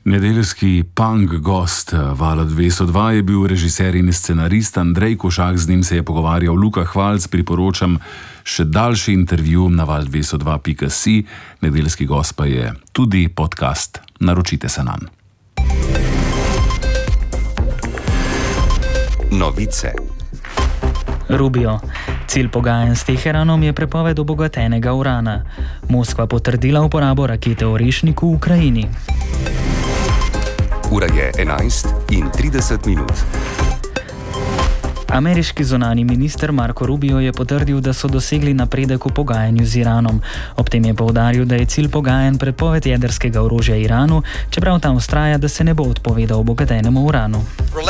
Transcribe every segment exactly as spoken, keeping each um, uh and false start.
Nedeljski punk gost Vala dvesto dva je bil režiser in scenarist Andrej Košak, z njim se je pogovarjal Luka Hvalc. Priporočam še daljši intervju na val dvesto dva pika si. Nedeljski gost pa je tudi podcast. Naročite se nanj. Novice. Rubio. Cilj pogajanj s Teheranom je prepoved obogatenega urana. Moskva potrdila uporabo rakete Orešnik v Ukrajini. Ura je enajst in trideset minut. Ameriški zunanji minister Marco Rubio je potrdil, da so dosegli napredek v pogajanju z Iranom. Ob tem je poudaril, da je cilj pogajanj prepoved jedrskega orožja Iranu, čeprav ta vztraja, da se ne bo odpovedal obogatenemu uranu.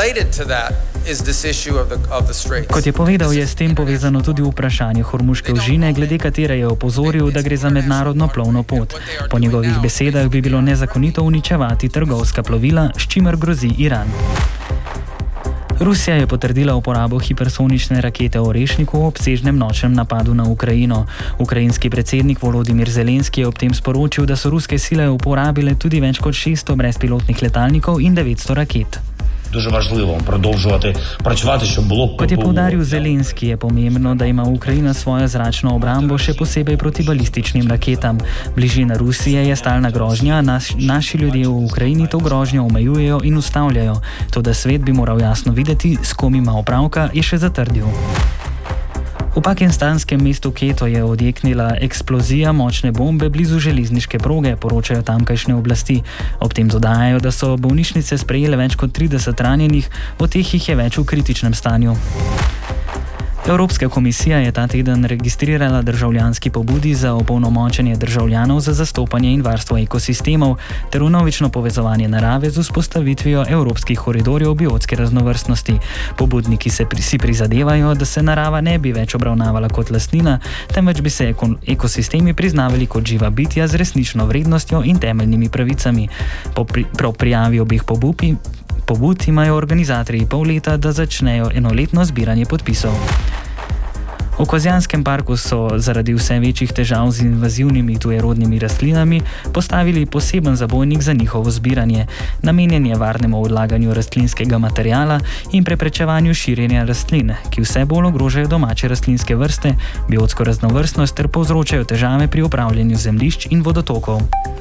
Kot je povedal, je s tem povezano tudi vprašanje Hormuške ožine, glede katere je opozoril, da gre za mednarodno plovno pot. Po njegovih besedah bi bilo nezakonito uničevati trgovska plovila, s čimer grozi Iran. Rusija je potrdila uporabo hipersonične rakete Orešnik v obsežnem nočnem napadu na Ukrajino. Ukrajinski predsednik Volodimir Zelenski je ob tem sporočil, da so ruske sile uporabile tudi več kot šeststo brezpilotnih letalnikov in devetsto raket. Дуже важливо продовжувати працювати, щоб було... Kot je poudaril Zelenski, je pomembno, da ima Ukrajina svojo zračno obrambo, še posebej proti balističnim raketam. Bližina Rusije je stalna grožnja, naš, naši ljudje v Ukrajini to grožnjo omejujejo in ustavljajo. Toda svet bi moral jasno videti, s kom ima opravka, je še zatrdil. V pakistanskem mestu Keto je odjeknila eksplozija močne bombe blizu železniške proge, poročajo tamkajšnje oblasti. Ob tem dodajajo, da so bolnišnice sprejele več kot trideset ranjenih, od teh jih je več v kritičnem stanju. Evropska komisija je ta teden registrirala državljanski pobudi za opolnomočenje državljanov za zastopanje in varstvo ekosistemov ter vnovično povezovanje narave z vzpostavitvijo evropskih koridorjev biotske raznovrstnosti. Pobudniki se pri, si prizadevajo, da se narava ne bi več obravnavala kot lastnina, temveč bi se eko, ekosistemi priznavali kot živa bitja z resnično vrednostjo in temeljnimi pravicami. Po pri, prijavi obeh pobupi, pobud imajo organizatorji pol leta, da začnejo enoletno zbiranje podpisov. V Kozjanskem parku so zaradi vse večjih težav z invazivnimi tujerodnimi rastlinami postavili poseben zabojnik za njihovo zbiranje. Namenjen je varnemu odlaganju rastlinskega materiala in preprečevanju širjenja rastlin, ki vse bolj ogrožajo domače rastlinske vrste, biotsko raznovrstnost ter povzročajo težave pri upravljanju zemljišč in vodotokov.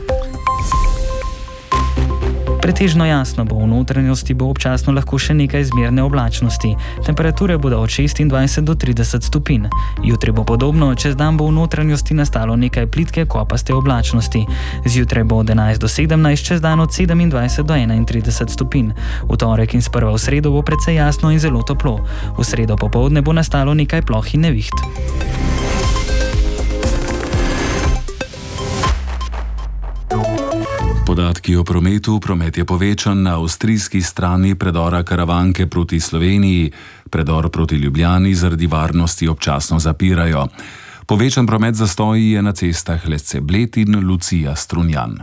Pretežno jasno bo, v notranjosti bo občasno lahko še nekaj zmerne oblačnosti. Temperature bodo od šestindvajset do trideset stopinj. Jutri bo podobno, čez dan bo v notranjosti nastalo nekaj plitke kopaste oblačnosti. Zjutraj bo od enajst do sedemnajst, čez dan od sedemindvajset do enaintrideset stopinj. V torek in sprva v sredo bo precej jasno in zelo toplo. V sredo popoldne bo nastalo nekaj ploh in neviht. Podatki o prometu. Promet je povečan na avstrijski strani predora Karavanke proti Sloveniji. Predor proti Ljubljani zaradi varnosti občasno zapirajo. Povečan promet zastoji je na cestah Lecce Bled in Lucija Strunjan.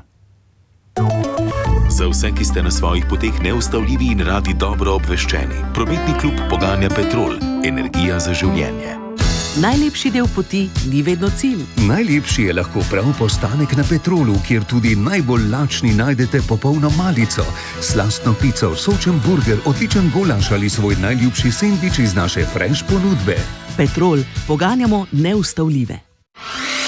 Za vse, ki ste na svojih poteh neustavljivi in radi dobro obveščeni, prometni klub poganja Petrol, energija za življenje. Najlepši del poti ni vedno cilj. Najlepši je lahko prav postanek na Petrolu, kjer tudi najbolj lačni najdete popolno malico, slastno pico, sočen burger, odličen golaš ali svoj najljubši sendvič iz naše fresh ponudbe. Petrol, poganjamo neustavljive.